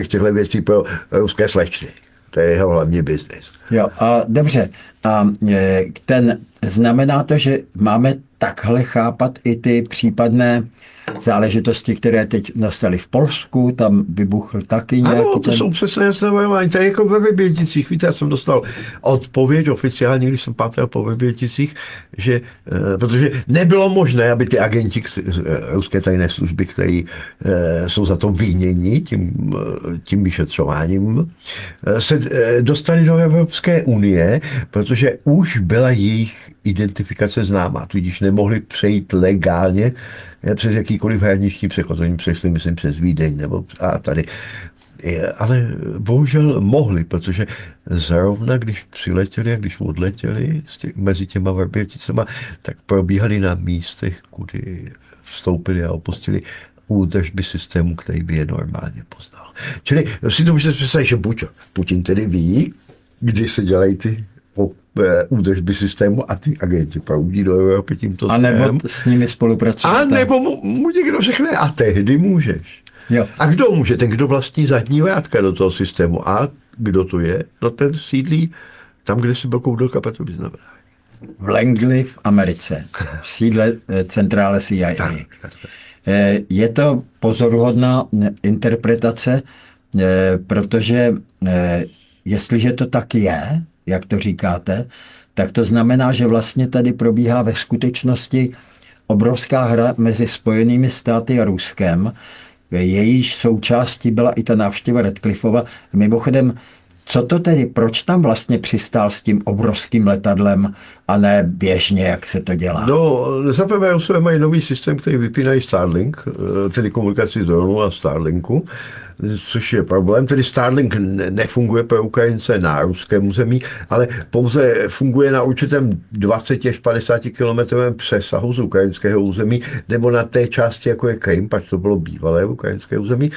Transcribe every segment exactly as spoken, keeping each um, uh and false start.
těchto věcí pro ruské slečny. To je jeho hlavní biznis. Jo, a dobře. A ten, znamená to, že máme takhle chápat i ty případné záležitosti, které teď nastaly v Polsku, tam vybuchl taky nějaký... Ano, to ten... jsou přesné znamenání. To je jako ve Vrběticích. Víte, já jsem dostal odpověď oficiálně, když jsem pátral po Vrběticích, že, protože nebylo možné, aby ty agenti ruské tajné služby, kteří jsou za to viněni tím, tím vyšetřováním, se dostali do Evropské unie, protože už byla jejich identifikace známá, tudíž nemohli přejít legálně přes jakýkoliv hraniční přechod. Oni přešli, myslím, přes Vídeň nebo a tady. Ale bohužel mohli, protože zrovna, když přiletěli a když odletěli tě, mezi těma Vrběticema, tak probíhali na místech, kudy vstoupili a opustili údržby systému, který by je normálně poznal. Čili si to můžete představit, že buď Putin tedy ví, kdy se dělají ty údržby systému a ty agenti proudí do Evropy tímto a nebo s nimi spolupracují. A nebo mu, mu někdo řekne, a tehdy můžeš. Jo. A kdo může? Ten, kdo vlastní zadní vrátka do toho systému. A kdo to je? No ten sídlí tam, kde si byl koudl kapatu vyznamenání. V Langley v Americe, v sídle centrále C I A. Tak, tak, tak. Je to pozoruhodná interpretace, protože jestliže to tak je, jak to říkáte, tak to znamená, že vlastně tady probíhá ve skutečnosti obrovská hra mezi Spojenými státy a Ruskem. Jejíž součástí byla i ta návštěva Radcliffova. Mimochodem, co to tedy, proč tam vlastně přistál s tím obrovským letadlem a ne běžně, jak se to dělá? No, zaprvé Rusové mají nový systém, který vypínají Starlink, tedy komunikaci z dronu a Starlinku, což je problém. Tedy Starlink nefunguje pro Ukrajince na ruském území, ale pouze funguje na určitém dvacet až padesát kilometrovém přesahu z ukrajinského území, nebo na té části, jako je Krym, pač to bylo bývalé ukrajinské území,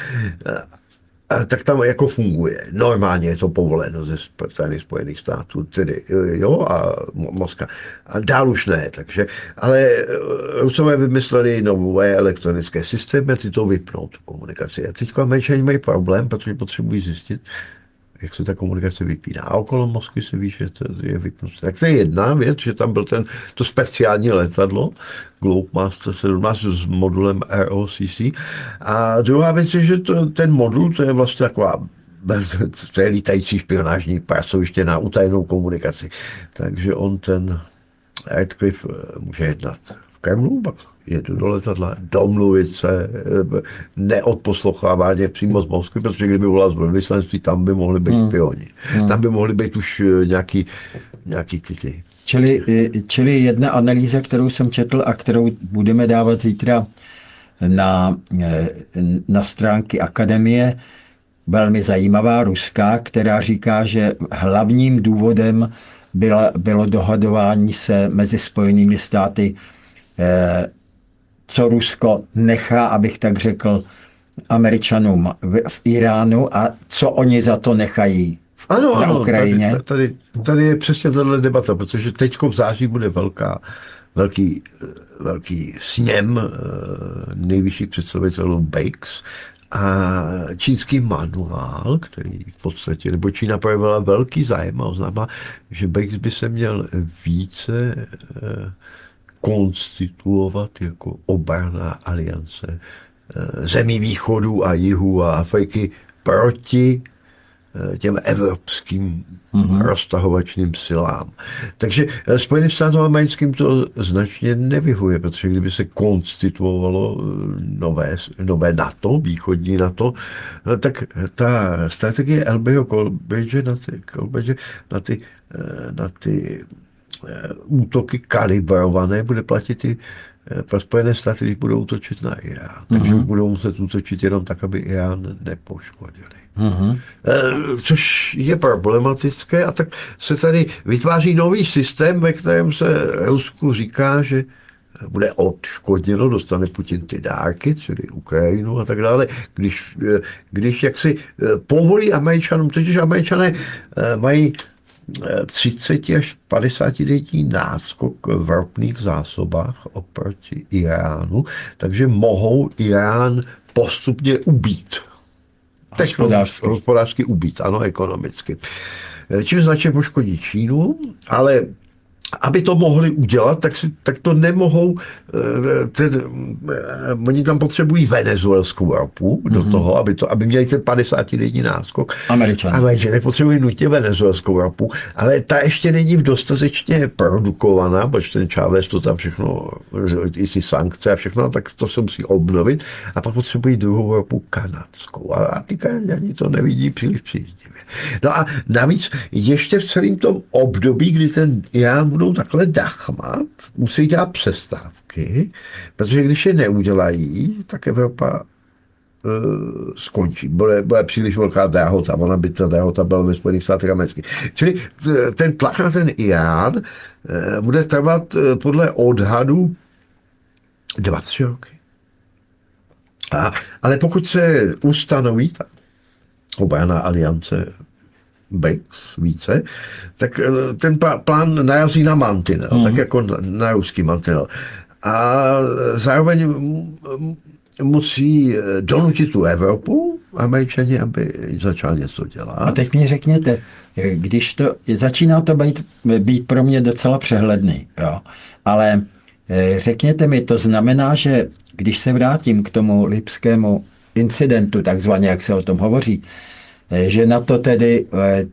tak tam jako funguje. Normálně je to povoleno ze strany Spojených států, tedy jo, a Moskva. A dál už ne, takže, ale Rusové vymysleli nové elektronické systémy, ty to vypnou, tu komunikaci. A teď Američani mají problém, protože potřebují zjistit, jak se ta komunikace vypíná. A okolo Moskvy se ví, že to je vypnutí. Tak to je jedna věc, že tam byl ten, to speciální letadlo, Globemaster sedmnáct s modulem R O C C. A druhá věc je, že to, ten modul, to je vlastně taková to je lítající špionážní pracoviště na utajenou komunikaci. Takže on ten Radcliffe může jednat v Kremlu, pak jedu do letadla, domluvit se, neodposlouchávání přímo z Moskvy, protože kdyby volal z velvyslanectví, tam by mohli být špioni. Hmm. Tam by mohli být už nějaký, nějaký ty. Čili, čili jedna analýza, kterou jsem četl a kterou budeme dávat zítra na, na stránky Akademie, velmi zajímavá, ruská, která říká, že hlavním důvodem byla, bylo dohadování se mezi Spojenými státy, eh, co Rusko nechá, abych tak řekl, Američanům v, v Iránu a co oni za to nechají ano, na ano, Ukrajině. Tady, tady, tady je přesně tato debata, protože teďko v září bude velká, velký, velký sněm nejvyšších představitelů B R I C S a čínský manuál, který v podstatě, nebo Čína projevila velký zájem a oznámila, že B R I C S by se měl více konstituovat jako obranná aliance zemí východu a jihu a Afriky proti těm evropským mm-hmm. roztahovačným silám. Takže Spojeným státům americkým to značně nevyhuje, protože kdyby se konstituovalo nové, nové NATO, východní NATO, tak ta strategie Elbyho Kolbridge na ty, Kolbridge na ty, na ty útoky kalibrované bude platit i pro Spojené státy, když budou útočit na Irán. Takže mm-hmm. budou muset útočit jenom tak, aby Irán nepoškodili. Mm-hmm. Což je problematické a tak se tady vytváří nový systém, ve kterém se Rusku říká, že bude odškodněno, dostane Putin ty dárky, čili Ukrajinu a tak dále, když, když jaksi povolí Američanům, totiž Američané mají třicet až padesát denní náskok v ropných zásobách oproti Iránu, takže mohou Irán postupně ubít. hospodářsky. hospodářsky ubít, ano, ekonomicky. Čím značně poškodí Čínu, ale aby to mohli udělat, tak, si, tak to nemohou, ten, oni tam potřebují venezuelskou ropu do mm-hmm. toho, aby, to, aby měli ten padesátidenní náskok. Američané. Ale že nepotřebují nutně venezuelskou ropu, ale ta ještě není v dostatečně produkovaná, protože ten Chávez to tam všechno, i ty sankce a všechno, tak to se musí obnovit a pak potřebují druhou ropu kanadskou. A, a ty Kanaďani to nevidí příliš příznivě. No a navíc ještě v celém tom období, kdy ten Irán budou takhle dachmat, musí dělat přestávky, protože když je neudělají, tak Evropa uh, skončí. Bude, bude příliš velká drahota, ona by ta drahota byla ve Spojených státech amerických. Čili ten tlak na ten Irán uh, bude trvat uh, podle odhadu dva, tři roky. A, ale pokud se ustanoví ta obranná aliance B R I C S více, tak ten plán narazí na mantinel, mm. tak jako na, na ruský mantinel. A zároveň musí donutit tu Evropu, Američani, aby začal něco dělat. A teď mi řekněte, když to, začíná to být, být pro mě docela přehledný, jo, ale řekněte mi, to znamená, že když se vrátím k tomu lipskému incidentu, takzvaně, jak se o tom hovoří, že na to tedy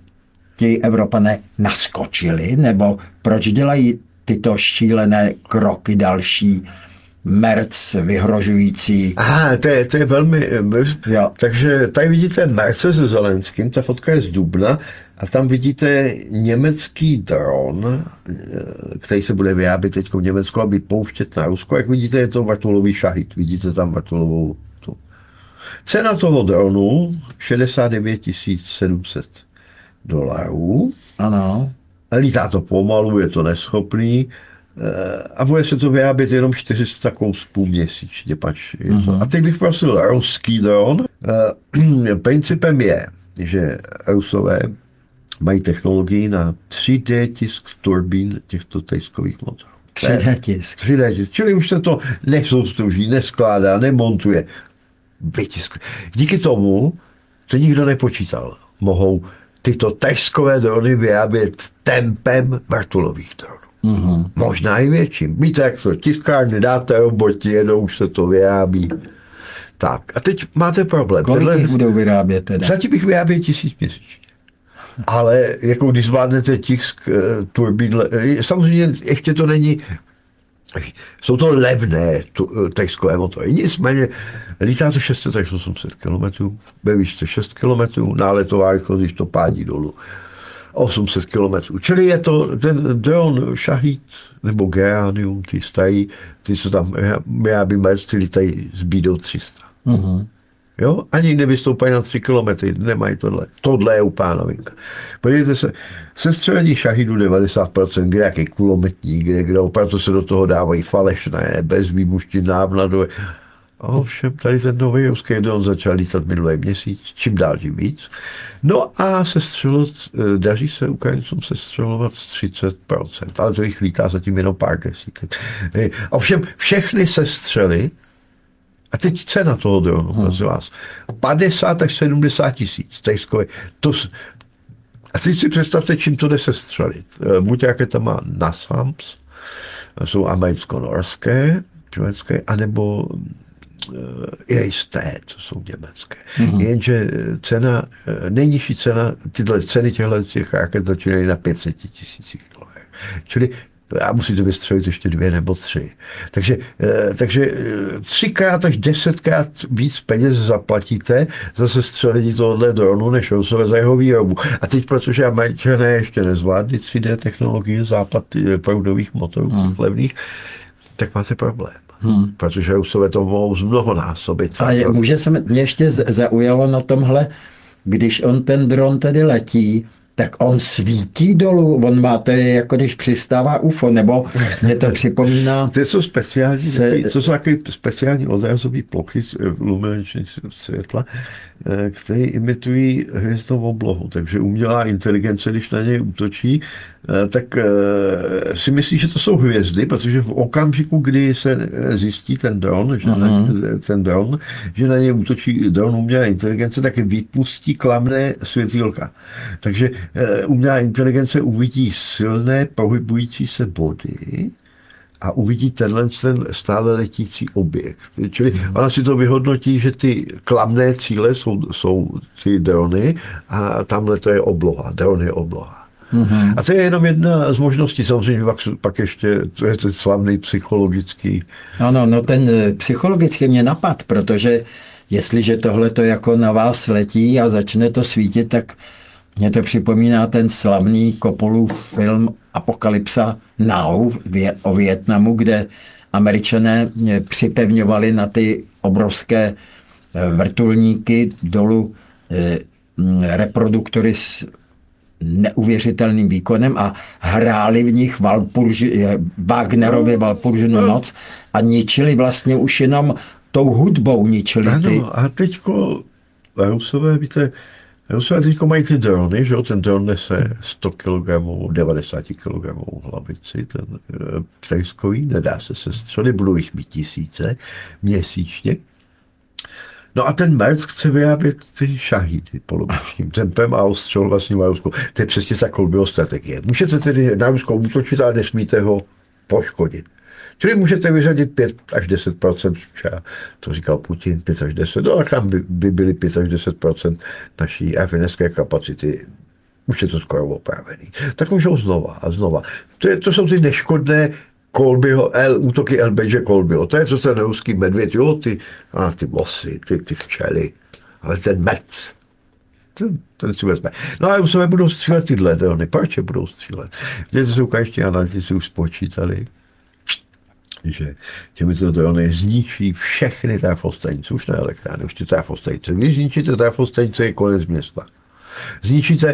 ti Evropané naskočili, nebo proč dělají tyto šílené kroky další, Merc vyhrožující. Aha, to je, to je velmi... Jo. Takže tady vidíte Merce se Zelenským, ta fotka je z dubna, a tam vidíte německý dron, který se bude vyrábět teď v Německu, aby pouštět na Rusko. Jak vidíte, je to vrtulový šahid. Vidíte tam vrtulovou tu. Cena toho dronu šedesát devět tisíc sedm set dolarů. Ano. Lítá to pomalu, je to neschopný. A bude se to vyrábět jenom čtyři sta kousů měsíčně. Pač je to. Uh-huh. A teď bych prosil ruský dron. Principem je, že Rusové mají technologii na tři dé tisk turbín těchto tejskových motorů. tři dé tisk. tři dé tisk. Čili už se to nesoustruží, neskládá, nemontuje. Vytisk. Díky tomu, to nikdo nepočítal, mohou tyto tejskové drony vyrábět tempem vrtulových dronů. Mm-hmm. Možná i větším. Víte, jak to tiskárny, dáte roboti, jednou už se to vyrábí. Tak, a teď máte problém. Kolik Tenhle, jich budou vyrábět teda? Zatím bych vyráběl tisíc měsíčně. Ale jako když zvládnete tisk turbín, samozřejmě ještě to není, jsou to levné tejskové motory. Nicméně lítá to šest set až osm set kilometrů, ve výšce šest kilometrů, náletová rychlost, když to pádí dolů osm set kilometrů. Čili je to ten dron šahít nebo Geranium, ty stají, ty jsou tam vyrábí Merc, ty lítají s bídou tři sta. Uh-huh. Jo? Ani nevystoupají na tři kilometry, nemají tohle. Tohle je úplná novinka. Podívejte se, sestřelení šahidu devadesát procent, kde jaký kulometník, kde, kde opravdu se do toho dávají falešné, bez výbuštin, návnadové. Ovšem, tady ten nový ruský dron začal lítat minulý měsíc, čím dál tím víc. No a sestřelot, daří se Ukrajincům sestřelovat třicet procent, ale to jich lítá zatím jenom pár desítek. Ovšem, všechny sestřely, a teď cena toho dronu, hmm. prosím vás, padesát až sedmdesát tisíc tejskové. To, a teď si představte, čím to jde sestřelit. Buď jaké tam má NASAMS, jsou americko-norské, švédské, anebo I S T, to jsou německé. Mm-hmm. Jenže cena, nejnižší cena, tyhle ceny těchto těch raket začínají na pět set tisících dolarů. Čili a musíte vystřelit ještě dvě nebo tři. Takže, takže třikrát až desetkrát víc peněz zaplatíte za sestřelení tohohle dronu, než Rusové za jeho výrobu. A teď, protože Američané ještě nezvládli tři dé technologie, západ proudových motorů hmm. levných, tak máte problém. Hmm. Protože Rusové to mohou zmnohonásobit. A je, může se mě ještě zaujalo na tomhle, když on ten dron tedy letí, Tak on svítí dolů, on má, to je jako když přistává U F O, nebo mě to připomíná... To jsou speciální, se, to jsou takové speciální odrazové plochy luminescenčního světla, které imitují hvězdnou oblohu. Takže umělá inteligence, když na něj útočí, tak si myslí, že to jsou hvězdy, protože v okamžiku, kdy se zjistí ten dron, že, uh-huh. na, ten dron, že na něj útočí dron umělé inteligence, tak vypustí klamné světýlka. Takže umělá inteligence uvidí silné pohybující se body a uvidí tenhle ten stále letící objekt. Čili ona si to vyhodnotí, že ty klamné cíle jsou, jsou ty drony a tamhle to je obloha. Dron je obloha. Mm-hmm. A to je jenom jedna z možností, samozřejmě pak, pak ještě, to je ten slavný psychologický. Ano, no ten psychologicky mě napad, protože jestliže tohle to jako na vás letí a začne to svítit, tak mě to připomíná ten slavný Coppolův film Apokalypsa Now o Vietnamu, kde Američané připevňovali na ty obrovské vrtulníky dolů reproduktory s neuvěřitelným výkonem a hráli v nich Valpurži, Wagnerovi Valpuržinu noc a ničili vlastně už jenom tou hudbou ničili ty. Ano, a teďko Rusové, víte, Rusové teďko mají ty drony, že jo, ten dron nese sto kilogramů, devadesát kilogramů hlavici, ten ptejskový, nedá se sestřelit, budou jich mít tisíce měsíčně. No a ten Merc chce vyrábět ty šahídy polovičním tempem a ostřel vlastně v Rusku. To je přesně ta Kolběho strategie. Můžete tedy na Rusko útočit, ale nesmíte ho poškodit. Čili můžete vyřadit pět až deset procent, to říkal Putin, pět až deset, no a tam by, by byly pět až deset procent naší rafinerské kapacity. Už je to skoro opravený. Tak můžou znova a znova. To, je, to jsou ty neškodné Kolbyho, L, útoky L B J Kolbyho. To je to ten ruský medvěd, jo, ty, a ty vosy, ty, ty včely, ale ten mec, ten, ten si vezme. No a Rusové budou střílet tyhle drony. Proč je budou střílet? Děte jsou každý analytici už spočítali, že těmito drony zničí všechny trafostanice, už ne elektrárny, už ty trafostanice. Když zničíte trafostanice, je konec města. Zničíte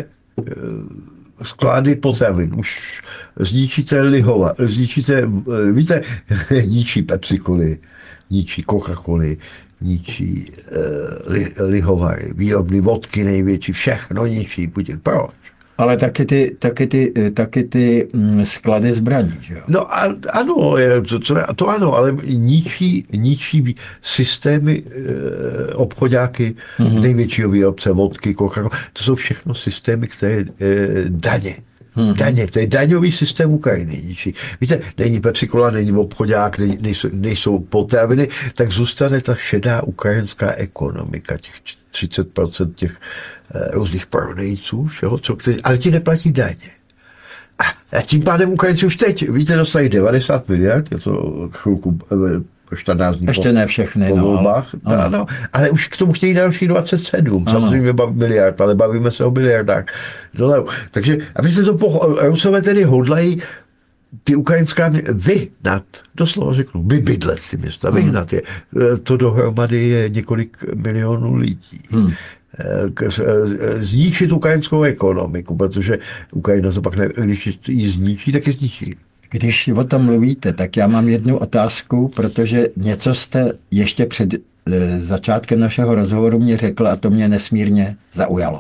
sklady potravin, už zničíte lihova, zničíte, víte, ničí Pepsi-Coly, ničí Coca-Coly, ničí uh, li, lihovary, výrobny vodky největší, všechno ničí Putin. Proč? Ale taky ty, taky ty, taky ty sklady zbraní, že jo? No a, ano, to, to, to ano, ale ničí, ničí systémy e, obchodáky, mm-hmm. největšího výrobce vodky, Coca-Cola. To jsou všechno systémy, které e, daně. Hmm. Daně, to je daňový systém Ukrajiny ničí. Víte, není Pepsi-Cola, není obchodák, nej, nejsou, nejsou potraviny, tak zůstane ta šedá ukrajinská ekonomika, těch třicet procent těch eh, různých prodejců, všeho, co, který, ale ti neplatí daně. A, a tím pádem Ukrajinci už teď, víte, dostali devadesát miliard, je to chvilku čtrnáct dní ještě po, ne všechny, po no, volbách, ale, ano. No, ale už k tomu chtějí další dvacet sedm, ano. Samozřejmě miliard, ale bavíme se o miliardách dolarů. Takže, abyste to po, Rusové tedy hodlají ty ukrajinská vyhnat, doslova řeknu, vybydlet ty města, hmm. vyhnat je. To dohromady je několik milionů lidí. Hmm. Zničit ukrajinskou ekonomiku, protože Ukrajina to pak, ne, když ji zničí, tak je zničí. Když o tom mluvíte, tak já mám jednu otázku, protože něco jste ještě před e, začátkem našeho rozhovoru mě řekl a to mě nesmírně zaujalo.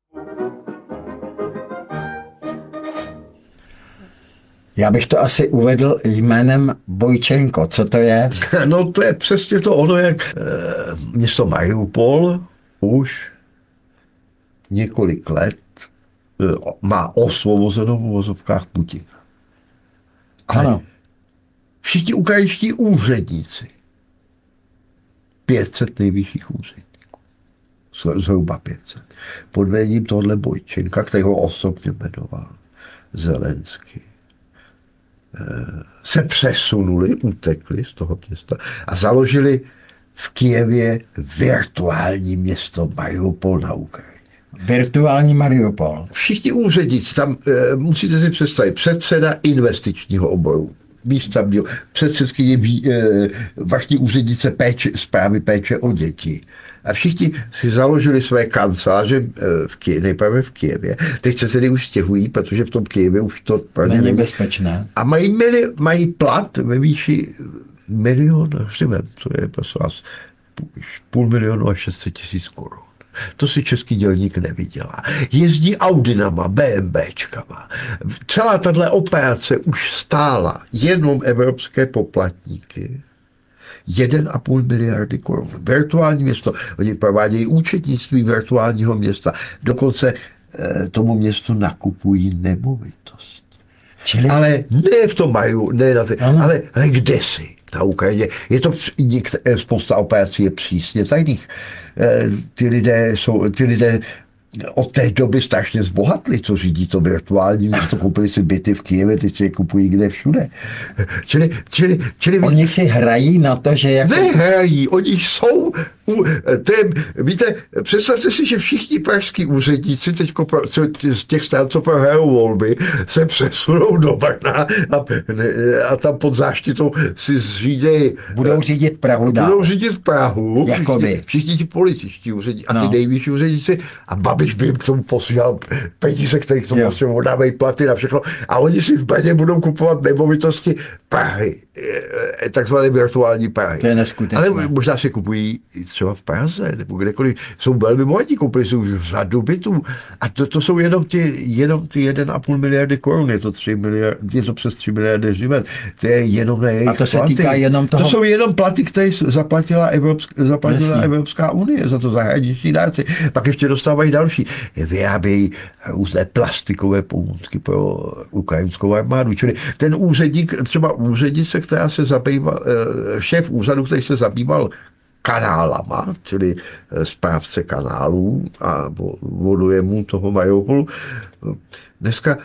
Já bych to asi uvedl jménem Bojčenko. Co to je? No to je přesně to ono, jak e, město Mariupol už několik let e, má osvobozenou v uvozovkách Putin. Ale ano. Všichni ukrajinští úředníci, pět set nejvyšších úředníků, zhruba pět set, pod vedením tohle Bojčenka, který ho osobně jmenoval Zelensky, se přesunuli, utekli z toho města a založili v Kyjevě virtuální město Mariupol na Ukrajině. Virtuální Mariupol. Všichni úředníci, tam e, musíte si představit, předseda investičního oboru místa byl předsedkyně vrchní úřednice péče, správy péče o děti. A všichni si založili své kanceláře v Kyjevě, nejprve v Kyjevě. Teď se tedy už stěhují, protože v tom Kyjevě už to pro ně není bezpečné. A mají, mili, mají plat ve výši milion, nevím, to je prosím vás, půl milionu a šest set tisíc korun. To si český dělník nevydělá. Jezdí Audinama, BMWčkama. Celá tato operace už stála jenom evropské poplatníky jeden a půl miliardy korun. Virtuální město. Oni provádějí účetnictví virtuálního města. Dokonce eh, tomu městu nakupují nemovitost. Čili... Ale ne v tom mají, ne na ty, ale, ale kde si? Na Ukrajině. Je to některé, spousta operací je přísně tajných. Ty lidé jsou, ty lidé od té doby strašně zbohatli, co řídí to virtuální město, koupili si byty v Kyjevě, teď si je kupují kde všude. Čili, čili, čili oni si hrají na to, že jako... Nehrají, oni jsou... Tém, víte, představte si, že všichni pražský úředníci teďko pro, z těch stran, co prohrajou volby, se přesunou do Brna a, a tam pod záštitou si zřídějí... Budou řídit Prahu dál. Budou řídit Prahu. Jakoby. Všichni, všichni ti političtí úředníci a ty no. nejvyšší úředníci a Babiš by jim k tomu posílal peníze, které k tomu posílal, dávají platy na všechno a oni si v Brně budou kupovat nemovitosti Prahy, takzvané virtuální Prahy. To je neskutečné. Ale možná si kupují třeba v Praze, nebo kdekoliv, jsou velmi bohatí, koupili jsou řadu bytů. A to, to jsou jenom ty, jenom ty jeden a půl miliardy korun, je to, tři miliard, je to přes tři miliardy hřiven. To je jenom na jejich A to se platy. týká jenom toho... To jsou jenom platy, které zaplatila, Evropská, zaplatila Evropská unie za to zahraniční dárci. Pak ještě dostávají další. Vyrábějí různé plastikové pomůcky pro ukrajinskou armádu. Čili ten úředník, třeba úřednice, která se zabýval, šéf úřadu, který se zabýval kanálama, čili správce kanálů a voduje mu toho Mariupolu. Dneska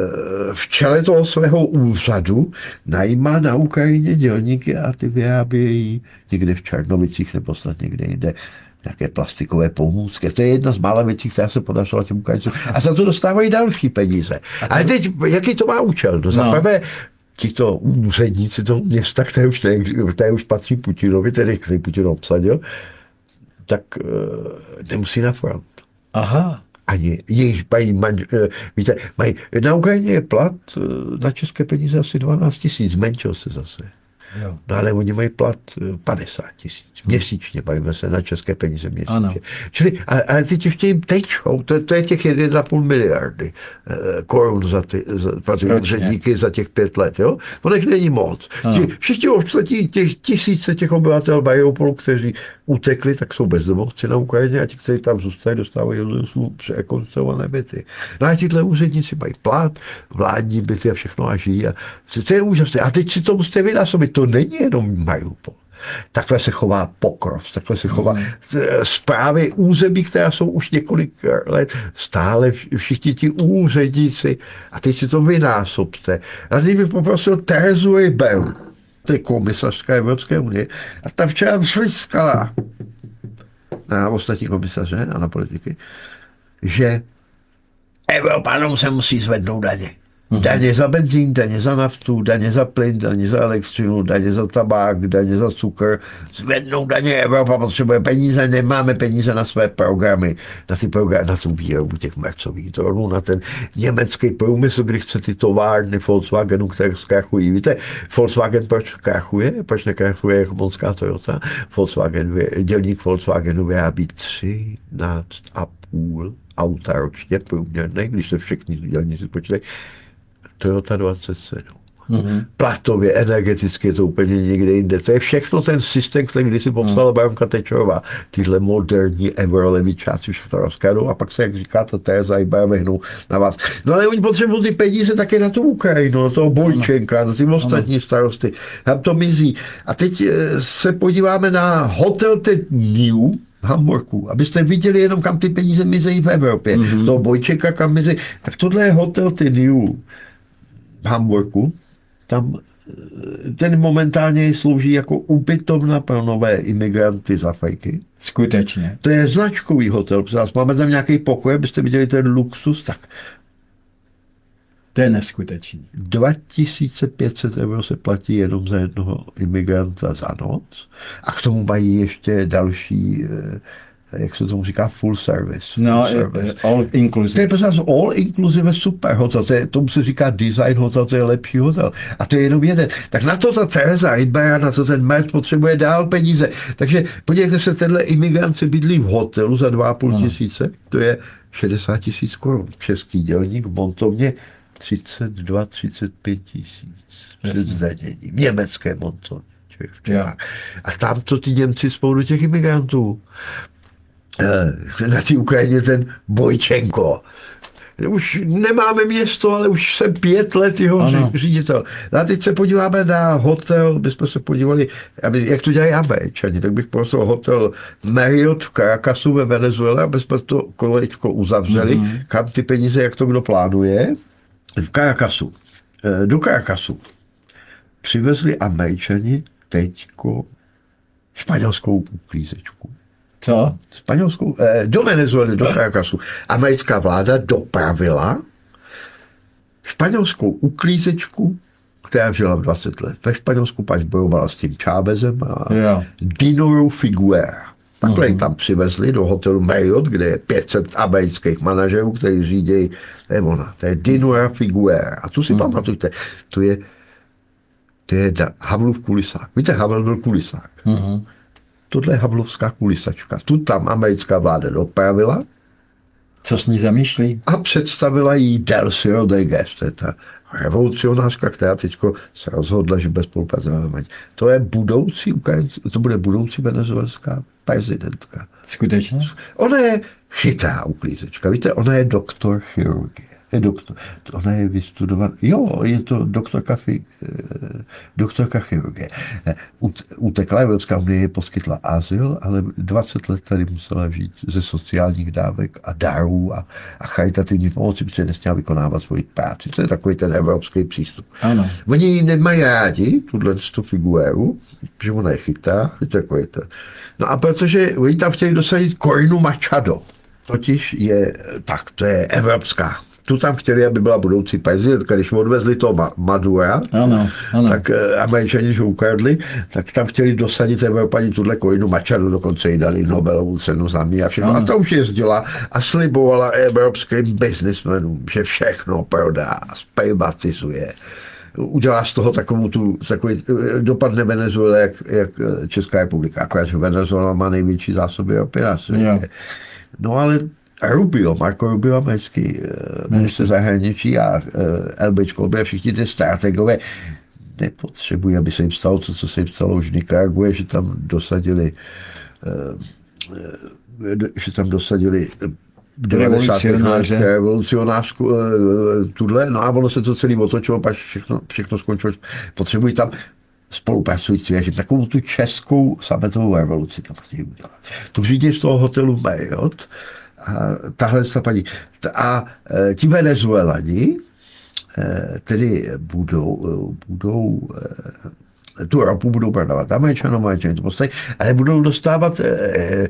v čele toho svého úřadu najímá na Ukrajině dělníky a ty vyrábějí někde v Černovicích nebo snad někde jinde nějaké plastikové pomůcky. To je jedna z mála věcí, která se podařila těm Ukrajincům. A za to dostávají další peníze. Ale teď, jaký to má účel? No, za prvé, tito úředníci toho města, které už, ne, které už patří Putinovi, tedy který Putin obsadil, tak uh, nemusí na front. Aha. Ani jejich mají, manž, uh, víte, mají, na Ukrajině je plat uh, na české peníze asi dvanáct tisíc, zmenšil se zase. Jo. No ale oni mají plat padesát tisíc měsíčně, bavíme se na české peníze měsíčně. Ano. Čili, ale teď ještě jim tečou, to, to je těch jedna a půl miliardy eh, korun za ty, za, úředníky za těch pět let, jo? To nech není moc. Ti, všichni ostatní těch tisíce těch obyvatel Mariupolu, kteří utekli, tak jsou bezdomovci na Ukrajině a ti, kteří tam zůstali, dostávají překonstruované byty. No a tihle úředníci mají plat, vládní byty a všechno a žijí. A to je úžasné. A teď si to musíte vynásobit. To není jenom Mariupol. Takhle se chová Pokrov, takhle se chová správy území, která jsou už několik let stále všichni ti úředníci. A teď si to vynásobte. A teď bych poprosil Terezu Ryberu, to je komisařka Evropské unie, a ta včera vsliskala na ostatní komisaře a na politiky, že Evropanům se musí zvednout daně. Daně za benzín, daně za naftu, daně za plyn, daně za elektřinu, daně za tabák, daně za cukr. Zvednou daně, Evropa potřebuje peníze, nemáme peníze na své programy, na ty programy, na tu výrobu těch mercových dronů, na ten německý průmysl, kdy chce ty továrny Volkswagenu, které zkrachují. Víte, Volkswagen proč krachuje? Proč nekrachuje jako monská Toyota? Volkswagen, dělník Volkswagenu vyrábí třináct a půl auta ročně průměrné, když se všichni dělníci počítají. Toyota dvacet sedm. Mm-hmm. Platově, energeticky je to úplně někde jinde. To je všechno ten systém, který kdysi popsala mm. Baronka Tečerová. Tyhle moderní eurolevičáci všechno rozkradou a pak se, jak říká ta Tereza Ryber, vehnou na vás. No ale oni potřebují ty peníze také na tu Ukrajinu, na toho Bojčenka, na ty ostatní starosty. Tam to mizí. A teď se podíváme na Hotel Ted New v Hamburku, abyste viděli jenom, kam ty peníze mizejí v Evropě. Mm-hmm. Toho Bojčenka, kam mizí. Tak tohle je Hotel Ted New v Hamburku. Tam ten momentálně slouží jako ubytovna pro nové imigranty z Afriky. Skutečně. To je značkový hotel. Máme tam nějaký pokoj, abyste viděli ten luxus. Tak To je neskutečný. dva tisíce pět set euro se platí jenom za jednoho imigranta za noc a k tomu mají ještě další, jak se tomu říká, full service. No, full service. all inclusive. To je prostě all inclusive super hotel, to je, tomu se říká design hotel, to je lepší hotel. A to je jenom jeden. Tak na to ta Teresa Rydberg, na to ten Mert potřebuje dál peníze. Takže podívejte se, tenhle imigrant se bydlí v hotelu za dva a půl tisíce, to je šedesát tisíc korun. Český dělník v montovně třicet dva třicet pět tisíc před zdaněním. Německé montovně. A tam to ty Němci spolu do těch imigrantů. Na té Ukrajině ten Bojčenko. Už nemáme město, ale už jsem pět let jeho ano. ředitel. A teď se podíváme na hotel, bychom se podívali, jak to dělají Američani, tak bych prosil hotel Marriott v Caracasu ve Venezuele, aby jsme to kolečko uzavřeli, mm-hmm. kam ty peníze, jak to kdo plánuje. V Caracasu, do Caracasu přivezli Američani teďko španělskou uklízečku. Co? Španělskou, eh, do Venezuely, do Caracasu. Americká vláda dopravila španělskou uklízečku, která žila v dvacet let. Ve Španělsku pač bojovala s tím Chávezem a yeah. Dinoru Figuera. Takhle uh-huh. tam přivezli do hotelu Marriott, kde je pět set amerických manažerů, kteří řídí, to je ona, to je Dinora Figuera. A tu si uh-huh. pamatujte, to je, to je Havlův kulisák. Víte, Havel byl kulisák. Uh-huh. Tohle je havlovská kulisačka. Tu tam americká vláda dopravila. Co s ní zamýšlí? A představila jí Delcy Rodriguez. To je ta revolucionářka, která teď se rozhodla, že bez spolupráce. To je budoucí Ukrajinci, to bude budoucí venezuelská prezidentka. Skutečně? Ona je chytrá uklízečka. Víte, ona je doktor chirurgie. Je doktor, ona je vystudovaná, jo, je to doktorka, doktorka chirurgie. Utekla, Evropská unie poskytla azyl, ale dvacet let tady musela žít ze sociálních dávek a darů a, a charitativní pomoci, protože nesměla vykonávat svoji práci. To je takový ten evropský přístup. Ano. Oni ji nemají rádi, tuhle Figueru, že ona je chytá, takový to. No a protože oni tam chtěli dosadit Corinu Machado, totiž je, tak to je evropská. Tu tam chtěli, aby byla budoucí prezidentka, když odvezli toho Madura, ano, ano. tak uh, Američani, že ukradli, tak tam chtěli dosadit Evropani tuhle Corinu Machado, dokonce jí dali Nobelovu cenu za mě a všechno. Ano. A to už jezdila a slibovala evropským biznismenům, že všechno prodá, zprivatizuje. Udělá z toho takovou tu, takový, dopadne Venezuela, jak, jak Česká republika, akorát, že Venezuela má největší zásoby ropy na světě. No ale Rubio, Marco Rubio, americký ministr zahraničí a LBčko, všichni ty strategové nepotřebují, aby se jim stalo to, co se jim stalo už v Nikaraguje, že tam dosadili že tam dosadili revolucionáře. revolucionářku tuhle, no a ono se to celý otočilo, pak všechno, všechno skončilo. Potřebují tam spolupracující, že takovou tu českou sametovou revoluci tam chtějí udělat. To řídí z toho hotelu Marriott a tahle ta paní. A e, ti Venezuelani e, tedy budou, budou e, tu ropu budou prodávat Američanům, Američané to postaví, ale budou dostávat e, e,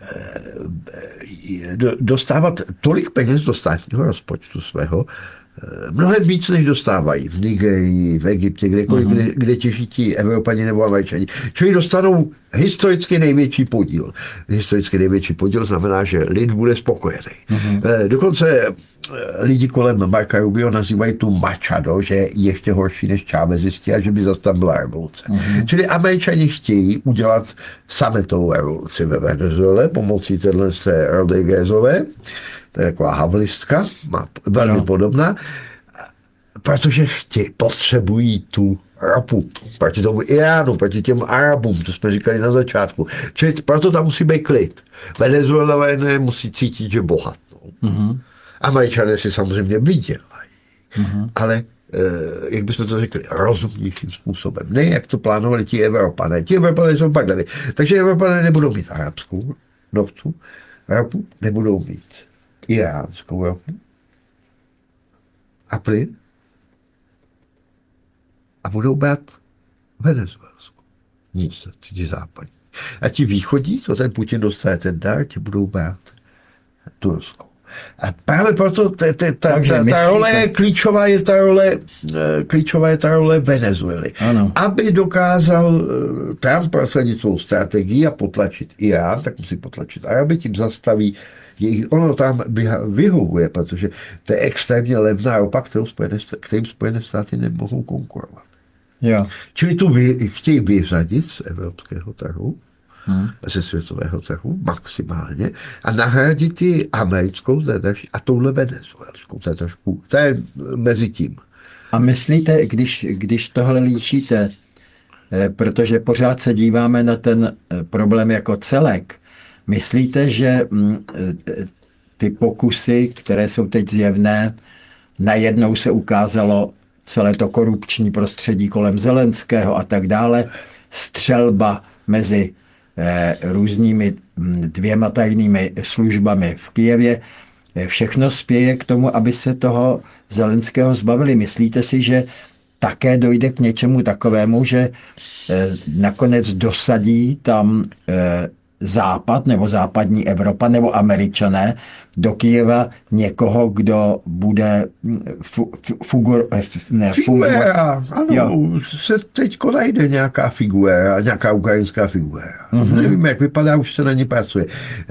do, dostávat tolik peněz do státního rozpočtu svého, mnohem víc, než dostávají v Nigerii, v Egyptě, kdekoliv, uh-huh. kde, kde těží ti Evropani nebo Američani. Čili dostanou historicky největší podíl. Historicky největší podíl znamená, že lid bude spokojený. Uh-huh. Dokonce lidi kolem Marca Rubio nazývají tu Machado, že je ještě horší než Chávezisti a že by zase tam byla revoluce. Uh-huh. Čili Američani chtějí udělat sametovou revoluci ve Venezuele pomocí téhle Rodriguezové. To je taková havlistka, má velmi no. podobná, protože chtějí, potřebují tu ropu proti tomu Iránu, proti těm Arabům, to jsme říkali na začátku. Čili proto tam musí být klid. Venezuelané musí cítit, že bohatnou. Mm-hmm. Američané si samozřejmě vydělají, mm-hmm. ale jak bychom to řekli, rozumnějším způsobem. Ne, jak to plánovali ti Evropané. Ti Evropané jsou pak dali. Takže Evropané nebudou mít arabskou naftu, ropu, nebudou mít iránskou ropu a plyn a budou brát venezuelskou. Nic, ti západní. A ti východní, to ten Putin dostane ten dar, ti budou brát tureckou. A právě proto ta, ta, ta, Takže ta, ta myslíte- role je klíčová, je ta role, eh, klíčová je ta role Venezuely. Ano. Aby dokázal eh, Trump prosadit svou strategii a potlačit Irán, tak musí potlačit Araby, tím zastaví jejich, ono tam vyhovuje, protože to je extrémně levná ropa, kterou Spojené, kterým Spojené státy nemohou konkurovat. Jo. Čili tu vy, chtějí vyřadit z evropského trhu, hmm. ze světového trhu maximálně a nahradit ji americkou a touhle venezuelskou. To je trošku, to je mezi tím. A myslíte, když, když tohle líčíte, eh, protože pořád se díváme na ten eh, problém jako celek, myslíte, že mm, eh, ty pokusy, které jsou teď zjevné, najednou se ukázalo celé to korupční prostředí kolem Zelenského a tak dále, střelba mezi eh, různými mm, dvěma tajnými službami v Kyjevě, eh, všechno spěje k tomu, aby se toho Zelenského zbavili. Myslíte si, že také dojde k něčemu takovému, že eh, nakonec dosadí tam eh, Západ nebo západní Evropa nebo Američané do Kyjeva někoho, kdo bude fu, fu, fugur, ne, figuera, ano, jo. se teď najde nějaká figuera, nějaká ukrajinská figuera. Mm-hmm. Nevím, jak vypadá, už se na ní pracuje.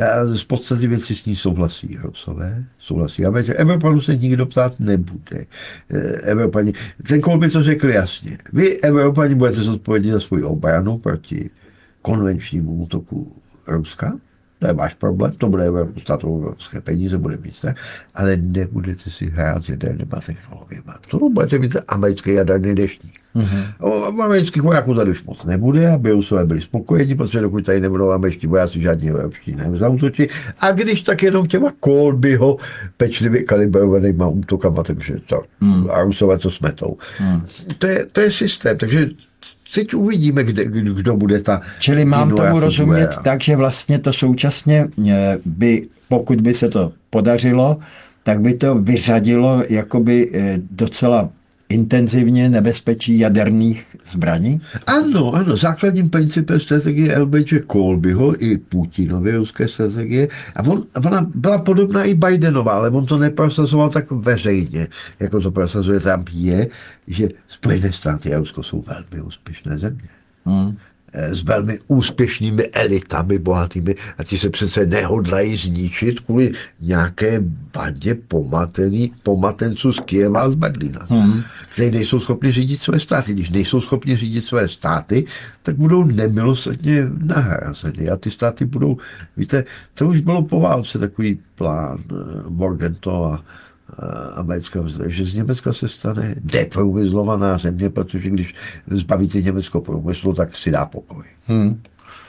Z podstaty věci s ní souhlasí Rusové, souhlasí Američané. Evropanů se nikdo ptát nebude. Evropani, ten Kohl by to řekl jasně. Vy, Evropani, budete zodpovědní za svou obranu proti konvenčnímu útoku Ruska, to je váš problém, to bude stát evropské peníze, bude mít tak, ale nebudete si hrát s jadernými technologiemi. To budete mít americký jaderný deštník. Mm-hmm. Amerických vojáků tady už moc nebude, aby Rusové byli spokojeni, protože dokud tady nebudou američtí vojáci, žádní evropští nezautočí. A když tak jenom těma Kolbyho pečlivě kalibrovanýma útokama, takže to, mm. a Rusové to smetou. Mm. To, je, to je systém, takže teď uvidíme, kde, kdo bude ta... Čili mám tomu rozumět tak, že vlastně to současně by, pokud by se to podařilo, tak by to vyřadilo jakoby docela intenzivně nebezpečí jaderných zbraní? Ano, ano. Základním principem strategie L B J Kolbyho i Putinovy ruské strategie, a on, ona byla podobná i Bidenová, ale on to neprosazoval tak veřejně, jako to prosazuje Trump, je, že Spojené státy a Rusko jsou velmi úspěšné země. Hmm. S velmi úspěšnými elitami, bohatými, a ti se přece nehodlají zničit kvůli nějaké bandě pomatený, pomatenců z Kyjeva a z Berlína, hmm. kteří nejsou schopni řídit své státy. Když nejsou schopni řídit své státy, tak budou nemilosrdně nahrazeny a ty státy budou, víte, to už bylo po válce takový plán Morgenthau a americká vzdělání, že z Německa se stane deprůmyslovaná země, protože když zbavíte Německo průmyslu, tak si dá pokoj. Hmm.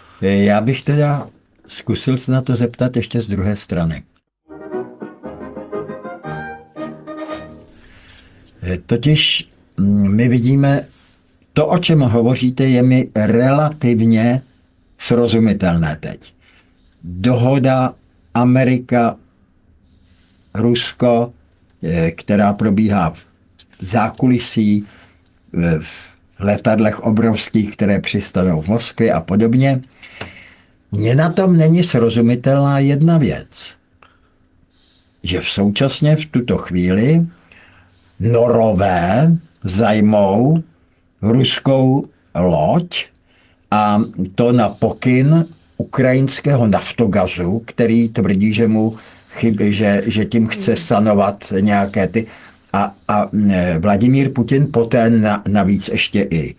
Já bych teda zkusil se na to zeptat ještě z druhé strany. Totiž my vidíme, to, o čem hovoříte, je mi relativně srozumitelné teď. Dohoda Amerika, Rusko, která probíhá v zákulisí, v letadlech obrovských, které přistanou v Moskvě a podobně. Mně na tom není srozumitelná jedna věc, že v současně v tuto chvíli Norové zajmou ruskou loď a to na pokyn ukrajinského naftogazu, který tvrdí, že mu chyby, že, že tím chce sanovat nějaké ty. A, a Vladimír Putin poté na, navíc ještě i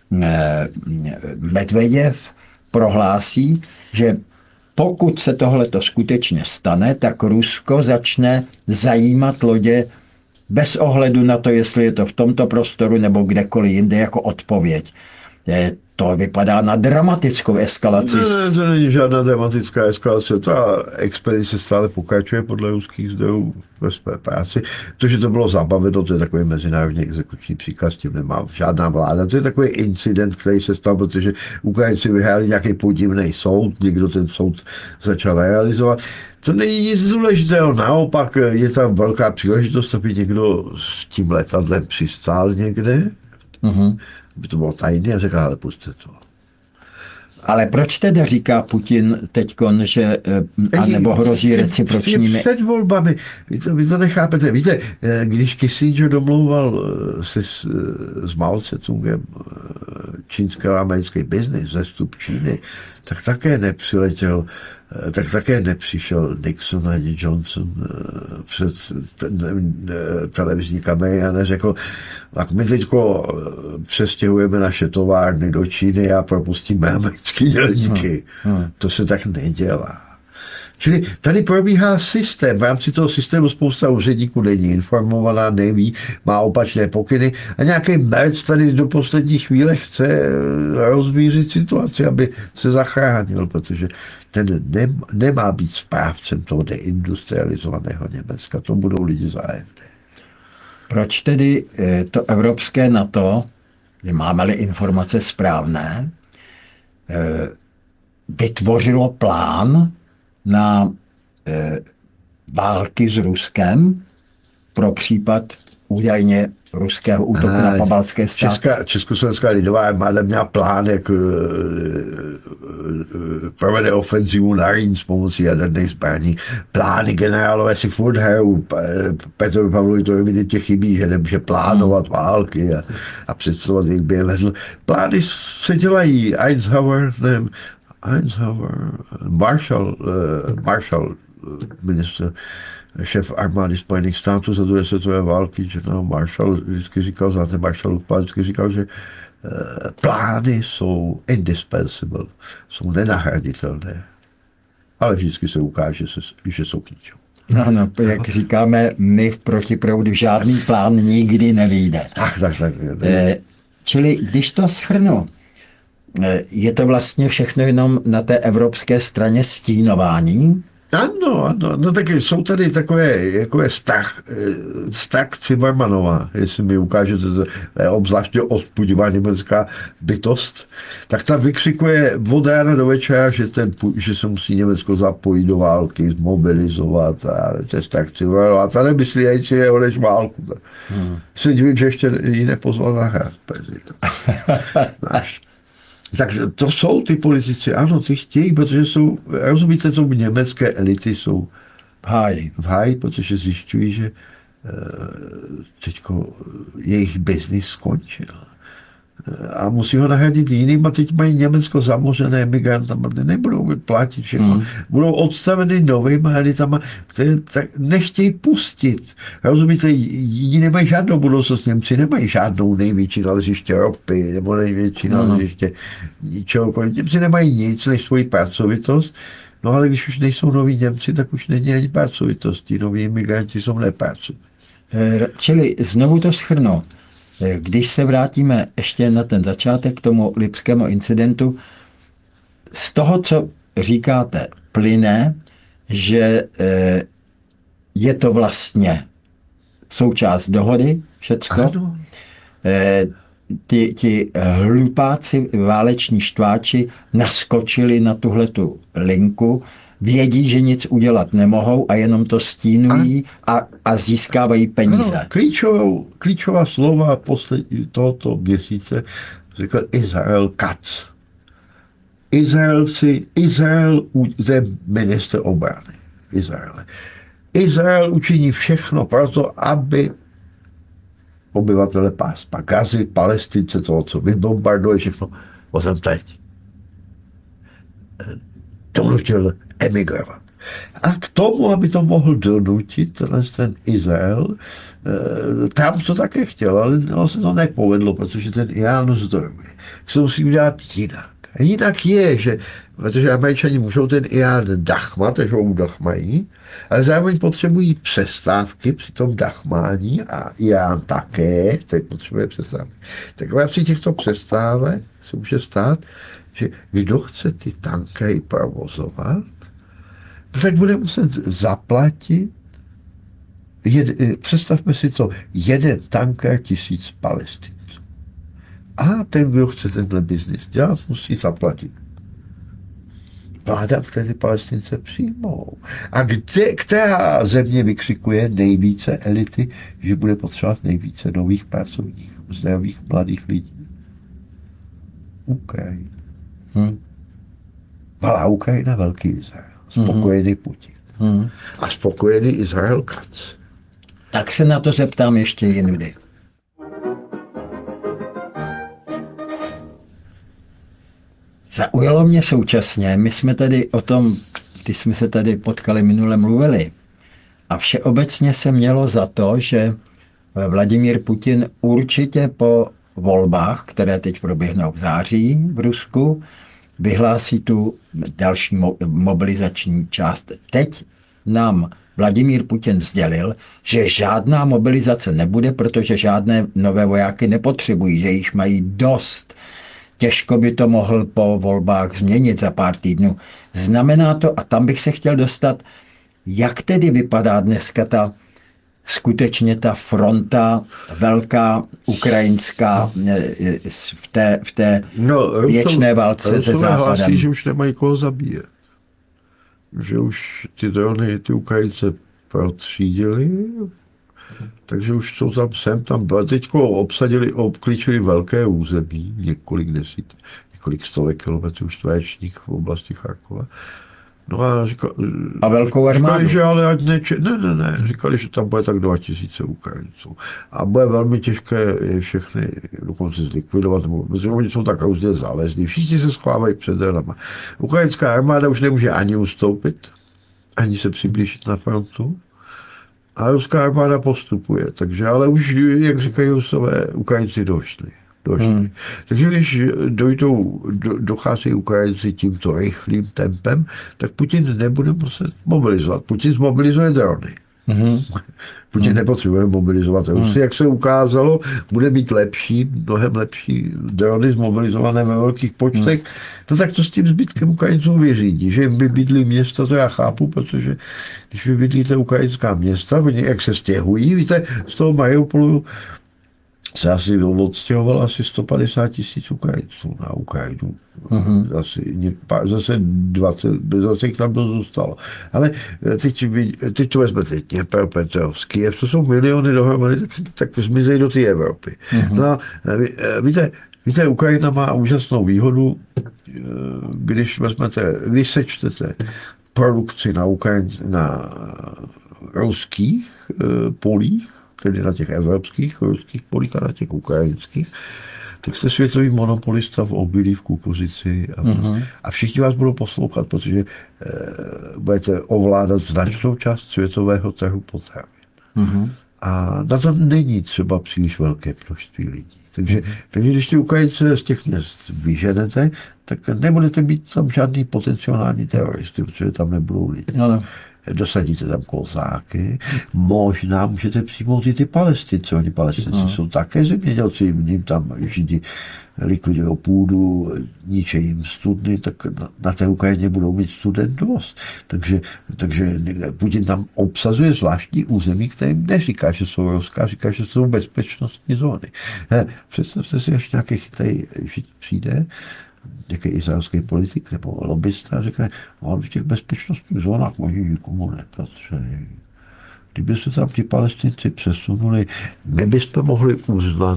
Medveděv prohlásí, že pokud se tohleto skutečně stane, tak Rusko začne zajímat lodě bez ohledu na to, jestli je to v tomto prostoru nebo kdekoliv jinde, jako odpověď. To vypadá na dramatickou eskalaci. Ne, ne, to není žádná dramatická eskalace. Ta expedice stále pokračuje podle ruských zdrojů ve své práci. To, že to bylo zabaveno, to je takový mezinárodní exekuční příkaz, tím nemá žádná vláda. To je takový incident, který se stal, protože Ukrajinci vyhráli nějaký podivný soud, někdo ten soud začal realizovat. To není nic důležitého, naopak je tam velká příležitost, aby někdo s tím letadlem přistál někde. Mm-hmm. By to bylo tajné a řekl, ale pusťte to. Ale proč tedy říká Putin teďkon, že anebo hrozí recipročními? Před volbami, vy to, vy to nechápete. Víte, když Kissinger domlouval se s, s Mao Tse-tungem čínsko-americký biznis, zestup Číny, tak také nepřiletěl, tak také nepřišel Nixon ani Johnson před televizní kamery a neřekl, tak my teďko přestěhujeme naše továrny do Číny a propustíme americké dělníky. Hmm, hmm. To se tak nedělá. Čili tady probíhá systém. V rámci toho systému spousta úředníků není informovaná, neví, má opačné pokyny a nějaký merc tady do poslední chvíle chce rozvířit situaci, aby se zachránil, protože ten nemá být správcem toho deindustrializovaného Německa. To budou lidi z A F D. Proč tedy to evropské NATO, máme-li informace správné, vytvořilo plán na e, války s Ruskem pro případ údajně ruského útoku a, na pobaltské státy? Česká, Československá lidová armáda měla plán, jak e, e, provede ofenzivu na Rýn s pomocí jaderných zbraní. Plány generálové si furt hrajou. Petr Pavlovi to evidentně chybí, že nemůže plánovat hmm. války a, a představovat, jak by je vedl. Plány se dělají. Eisenhower, nevím, Eisenhower, Marshall, uh, Marshall, ministr, šéf armády Spojených států za druhé světové války, že no, Marshall vždycky říkal, znáte Marshallův plán, vždycky říkal, že uh, plány jsou indispensable, jsou nenahraditelné, ale vždycky se ukáže, že jsou k ničemu. No, no, jak říkáme, my v protiproudu žádný plán nikdy nevyjde. Tak, tak, tak. Eh, čili, když to shrnu, je to vlastně všechno jenom na té evropské straně stínování? Ano, ano, no tak jsou tady takové, jako je strach, strach Zimmermanova, jestli mi ukážete, to je obzvláště odpudivá německá bytost, tak ta vykřikuje od rána do večera, že, ten, že se musí Německo zapojit do války, zmobilizovat a to je strach Zimmermanova. A ta nemyslí ještě jeho než válku. Hmm. Se divím, že ještě ji nepozval na hrad prezident. Náš. Tak to jsou ty politici, ano, ty chtějí, protože jsou, rozumíte, to německé elity jsou v háji, v háji, protože zjišťují, že teďko jejich biznis skončil. A musí ho nahradit jiným a teď mají Německo zamořené emigrantama, nebudou platit všechno. Hmm. Budou odstaveny novými elitama, které tak nechtějí pustit. Rozumíte, jiní nemají žádnou budoucnost, Němci nemají žádnou největší naleziště ropy nebo největší hmm. naleziště čehokoliv. Němci nemají nic než svoji pracovitost, no ale když už nejsou noví Němci, tak už není ani pracovitost. Ti noví imigranti jsou nepracují. Čili znovu to shrnu. Když se vrátíme ještě na ten začátek k tomu lipskému incidentu, z toho, co říkáte, plyne, že je to vlastně součást dohody, všecko. Ano. Ti, ti hlupáci, váleční štváči naskočili na tuhletu linku, vědí, že nic udělat nemohou a jenom to stínují a, a získávají peníze. Ano, klíčovou, klíčová slova poslední tohoto měsíce řekl Izrael Katz. Izraelci, Izrael, to je ministr obrany Izraele. Izrael učiní všechno pro to, aby obyvatele pásma Gazy, Palestince, toho, co vybombarduje, všechno potom teď donutil emigrovat. A k tomu, aby to mohl donutit tenhle ten Izrael, Trump to také chtěl, ale no, se to nepovedlo, protože ten Irán zdrojuje. Se musí udělat jinak. A jinak je, že, protože Američani můžou ten Irán dachmat, takže ho dachmají, ale zároveň potřebují přestávky při tom dachmání a Irán také, teď potřebuje přestávky. Tak v rámci těchto přestávek se může stát, že kdo chce ty tankery provozovat, tak bude muset zaplatit, jed, představme si to, jeden tanker tisíc Palestinců. A ten, kdo chce tenhle biznis dělat, musí zaplatit. Vláda, které ty Palestince přijmou. A kde, která země vykřikuje nejvíce elity, že bude potřebovat nejvíce nových pracovních, zdravých, mladých lidí? Ukrajina. Hmm. malá Ukrajina, velký Izrael. Spokojený Putin. Hmm. A spokojený Izrael Katz. Tak se na to zeptám ještě jindy. Zaujalo mě současně, my jsme tady o tom, když jsme se tady potkali minule, mluvili, a všeobecně se mělo za to, že Vladimír Putin určitě po volbách, které teď proběhnou v září v Rusku, vyhlásí tu další mobilizační část. Teď nám Vladimír Putin sdělil, že žádná mobilizace nebude, protože žádné nové vojáky nepotřebují, že již mají dost. Těžko by to mohl po volbách změnit za pár týdnů. Znamená to, a tam bych se chtěl dostat, jak tedy vypadá dneska ta skutečně ta fronta velká ukrajinská v té, v té no, věčné válce se Západem. Hlásí, že už nemají koho zabíjet. Že už ty drony, ty Ukrajince protřídili, takže už jsou tam sem, tam teďko obsadili, obklíčili velké území, několik desítek, několik stovek kilometrů čtverečních v oblasti Charkova. No a, říkali, a velkou armádu. Říkali, že ale ať neče, ne, ne, ne, říkali, že tam bude tak dva tisíce Ukrajinců. A bude velmi těžké je všechny dokonce zlikvidovat, protože oni jsou tak různě zálezní. Všichni se schovávají před dronama. Ukrajinská armáda už nemůže ani ustoupit, ani se přiblížit na frontu. A ruská armáda postupuje, takže ale už, jak říkají Rusové, Ukrajinci došli. došli. Hmm. Takže když dojdou, do, docházejí Ukrajinci tímto rychlým tempem, tak Putin nebude muset mobilizovat. Putin zmobilizuje drony. Hmm. Putin hmm. nepotřebuje mobilizovat Rusy. Hmm. Jak se ukázalo, bude mít lepší, mnohem lepší drony zmobilizované ve velkých počtech. Hmm. No tak to s tím zbytkem Ukrajinců vyřídí. Že jim vybydlí města, to já chápu, protože když vybydlíte ukrajinská města, oni jak se stěhují, víte, z toho Mariupolu se asi odstěhovalo asi sto padesát tisíc Ukrajinců na Ukrajinu. Uh-huh. Asi, zase dvacet, zase jich tam to zůstalo. Ale teď, teď to vezmete Dněpr, Petrovsk, Kyjev, to jsou miliony dohromady, tak, tak zmizejí do té Evropy. Uh-huh. No a víte, víte, Ukrajina má úžasnou výhodu, když vezmete, když sečtete produkci na Ukrajin, na ruských polích, tedy na těch evropských, ruských polích a na těch ukrajinských, tak jste světový monopolista v obilí, v kukuřici a, uh-huh. a všichni vás budou poslouchat, protože e, budete ovládat značnou část světového trhu potravin. Uh-huh. A na to není třeba příliš velké množství lidí. Takže, uh-huh. takže když ty Ukrajince z těch měst vyženete, tak nebudete mít tam žádný potenciální teroristy, protože tam nebudou lidi. Uh-huh. Dosadíte tam kozáky, možná můžete přijmout i ty Palestince. Oni Palestinci no. jsou také zemědělci, jim tam Židi likvidují půdu, ničejí jim studny, tak na, na té Ukrajině budou mít student dost. Takže, takže Putin tam obsazuje zvláštní území, které jim neříká, že jsou ruská, říká, že jsou bezpečnostní zóny. He, představte si, až nějaký chytrý Žid přijde, nějaký izraelský politik nebo lobbysta a řekne, on v těch bezpečnostních zónách oni nikomu nepatří. Kdyby se tam ti Palestinci přesunuli, my bychom mohli uznat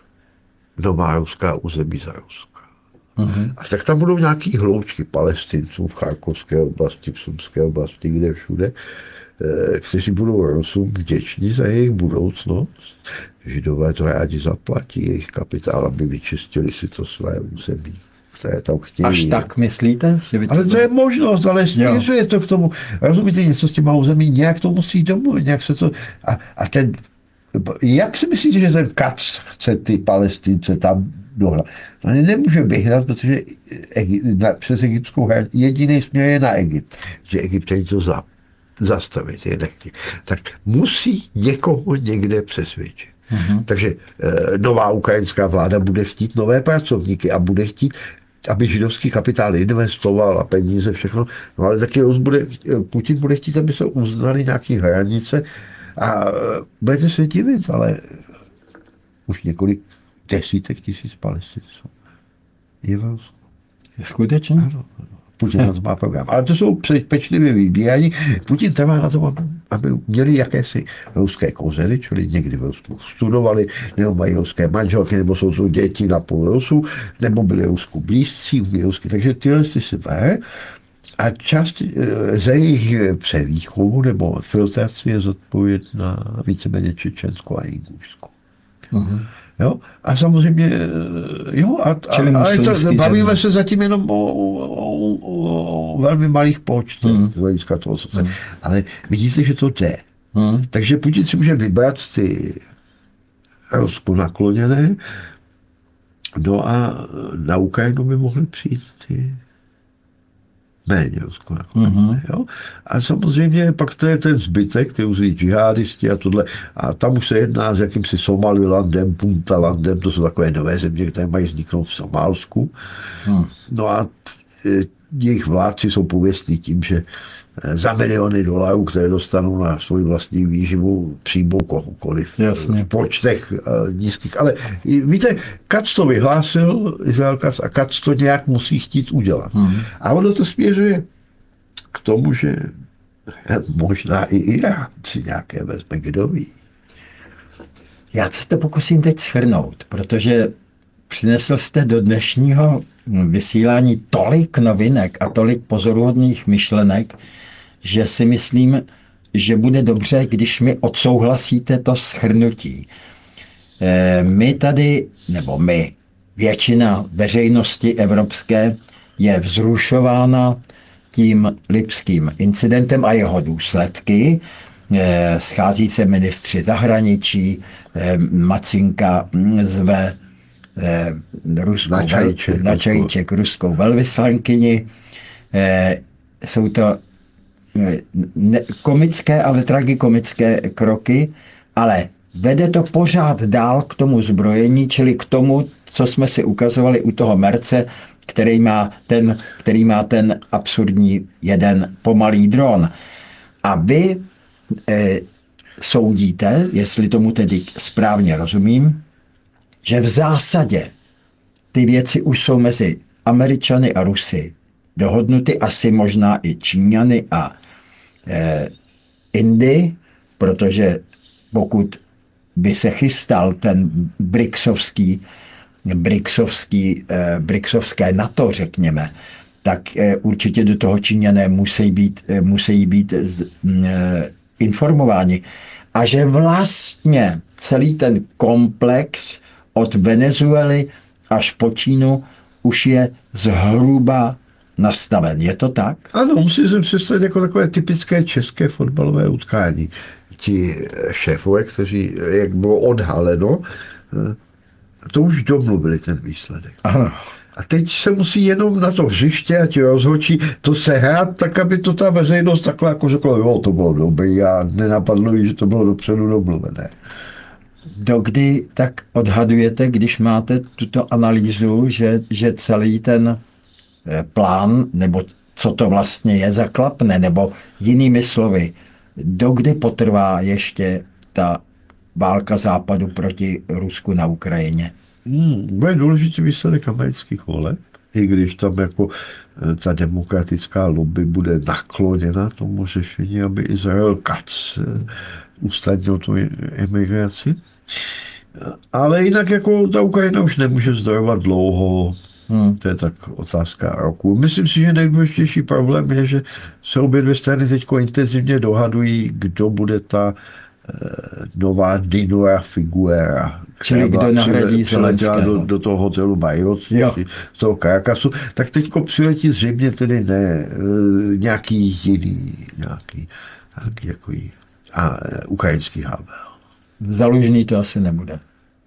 nová ruská území za Ruska. Uh-huh. A tak tam budou nějaký hloučky Palestinců v Charkovské oblasti, v Sumské oblasti, kde všude, kteří budou Rusům vděční za jejich budoucnost. Židové to rádi zaplatí, jejich kapitál, aby vyčistili si to své území. Tam chtějí. Až tak myslíte? Že by to ale to je možnost, ale směřuje to k tomu. Rozumíte, něco s těma území, nějak to musí domluvit, nějak se to... A, a ten... Jak si myslíte, že ten Katz chce ty Palestince tam dohnat? No nemůže vyhnat, protože Egypt, na, přes egyptskou hranici jediný směr je na Egypt. Že Egyptěni to za, zastavit, je nechtějí. Tak musí někoho někde přesvědčit. Mm-hmm. Takže e, nová ukrajinská vláda bude chtít nové pracovníky a bude chtít, aby židovský kapitál investoval a peníze, všechno. No ale taky bude, Putin bude chtít, aby se uznali nějaké hranice a budete se divit, ale už několik desítek tisíc Palestinců je v Rusku. Skutečně? Ano, ano. Putin na to má program. Ale to jsou pečlivě vybíraní. Putin trvá na tom, aby, aby měli jakési ruské kořeny, čili někdy v Rusku studovali, nebo mají ruské manželky, nebo jsou to děti na půl Rusu, nebo byli Rusku blízcí, umí rusky. Takže tyhle si bere. A část ze jejich převýchovu nebo filtraci je zodpovědná víceméně Čečensku a Ingusku. Uh-huh. Jo? A samozřejmě, jo, a, a, ale to, bavíme země. se zatím jenom o, o, o, o velmi malých počtech, uh-huh. hlediska toho, co uh-huh. ale vidíte, že to jde. Uh-huh. Takže Putin si může vybrat ty Rusku nakloněné, no a na Ukrajinu by mohly přijít ty méně Rusko nakloněné. Jo? A samozřejmě pak to je ten zbytek, ty různý džihadisti a tohle. A tam už se jedná s jakýmsi Somalilandem, Puntalandem, to jsou takové nové země, které mají vzniknout v Somálsku. Hmm. No a jejich vládci jsou pověstní tím, že za miliony dolarů, které dostanou na svoji vlastní výživu, přijmou kohokoliv. Jasně. V počtech uh, nízkých. Ale víte, Katz to vyhlásil, Izrael Katz, a Katz to nějak musí chtít udělat. Hmm. A ono to směřuje k tomu, že možná i Irán si nějaké vezme, kdo ví. Já se to pokusím teď shrnout, protože přinesl jste do dnešního vysílání tolik novinek a tolik pozoruhodných myšlenek, že si myslím, že bude dobře, když mi odsouhlasíte to shrnutí. My tady, nebo my, většina veřejnosti evropské je vzrušována tím lipským incidentem a jeho důsledky. Schází se ministři zahraničí, Macinka zve ruskou na čajíček, na čajíček ruskou velvyslankyni. Jsou to ne, komické, ale tragikomické kroky, ale vede to pořád dál k tomu zbrojení, čili k tomu, co jsme si ukazovali u toho Merce, který má ten, který má ten absurdní jeden pomalý dron. A vy e, soudíte, jestli tomu tedy správně rozumím, že v zásadě ty věci už jsou mezi Američany a Rusy dohodnuty, asi možná i Číňany a e, Indy, protože pokud by se chystal ten bricsovský, bricsovský, e, bricsovské NATO, řekněme, tak e, určitě do toho Číňané musí být, e, musí být z, e, informováni. A že vlastně celý ten komplex od Venezuely až po Čínu už je zhruba nastaven. Je to tak? Ano, musím si představit jako takové typické české fotbalové utkání. Ti šéfové, kteří, jak bylo odhaleno, to už domluvili ten výsledek. Ano. A teď se musí jenom na to hřiště a ti rozhodčí to sehrát tak, aby to ta veřejnost takhle jako řekla, jo, to bylo dobrý a nenapadlo jí, že to bylo dopředu domluvené. Dokdy tak odhadujete, když máte tuto analýzu, že, že celý ten plán, nebo co to vlastně je, zaklapne, nebo jinými slovy, dokdy potrvá ještě ta válka Západu proti Rusku na Ukrajině? Hmm, bude důležitý výsledek amerických voleb, i když tam jako ta demokratická lobby bude nakloněna tomu řešení, aby Izrael Katz usnadnil tu emigraci. Ale jinak jako ta Ukrajina už nemůže zdorovat dlouho. Hmm. To je tak otázka roku. Myslím si, že nejdůležitější problém je, že se obě dvě strany teď intenzivně dohadují, kdo bude ta eh, nová Dinora Figuera. Čili kdo nahradí Zelenského. Do, do toho hotelu Marriott, z toho Caracasu. Tak teďko přiletí zřejmě tedy ne, eh, nějaký jiný, nějaký, nějaký jako jí, a eh, ukrajinský Havel. Zalužný to asi nebude.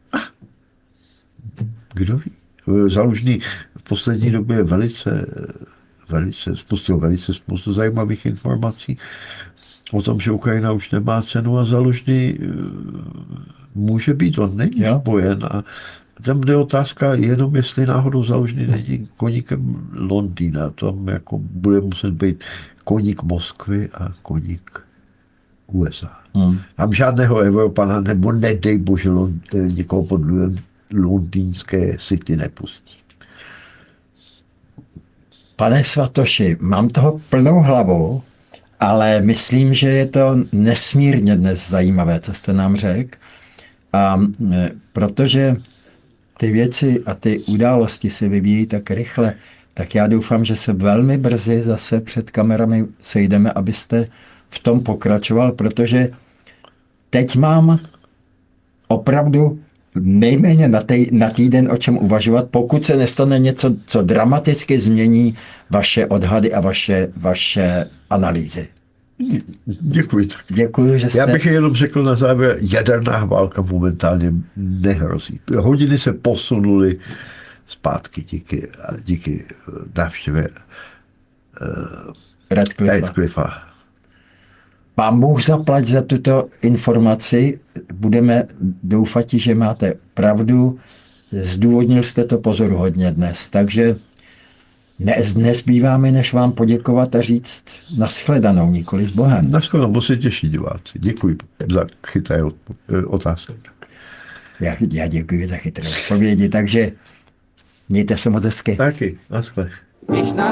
Kdo ví? Zalužný v poslední době velice, velice, spustil velice spoustu zajímavých informací o tom, že Ukrajina už nemá cenu a Zalužný může být, on není spojen. A tam jde otázka jenom, jestli náhodou Zalužný není koníkem Londýna. Tam jako bude muset být koník Moskvy a koník U S A. Hmm. Tam žádného Evropana, nebo nedej bože někoho pod londýnské city nepustí. Pane Svatoši, mám toho plnou hlavu, ale myslím, že je to nesmírně dnes zajímavé, co jste nám řekl. A e, protože ty věci a ty události se vyvíjí tak rychle, tak já doufám, že se velmi brzy zase před kamerami sejdeme, abyste v tom pokračoval, protože teď mám opravdu nejméně na, tý, na týden o čem uvažovat, pokud se nestane něco, co dramaticky změní vaše odhady a vaše, vaše analýzy. Děkuji. Děkuji, že jste... Já bych jenom řekl na závěr, jaderná válka momentálně nehrozí. Hodiny se posunuly zpátky díky, díky návštěvě uh, Radcliffe. Radcliffe. Pán Bůh zaplať za tuto informaci. Budeme doufat, že máte pravdu. Zdůvodnil jste to pozoruhodně dnes. Takže ne, nezbývá mi, než vám poděkovat a říct nashledanou, nikoli s Bohem. Nashledanou, se těší diváci. Děkuji za chytré otázky. Já, já děkuji za chytré odpovědi, takže mějte se moc hezky. Taky, naschle.